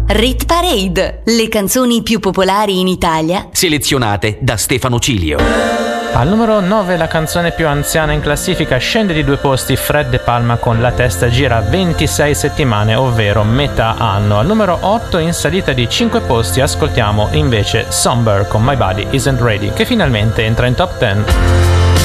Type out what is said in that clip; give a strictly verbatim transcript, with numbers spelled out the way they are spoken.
Rit Parade, le canzoni più popolari in Italia, selezionate da Stefano Cilio. Al numero nove la canzone più anziana in classifica scende di due posti, Fred De Palma con La testa gira, ventisei settimane, ovvero metà anno. Al numero otto in salita di cinque posti ascoltiamo invece Somber con My Body Isn't Ready, che finalmente entra in top dieci.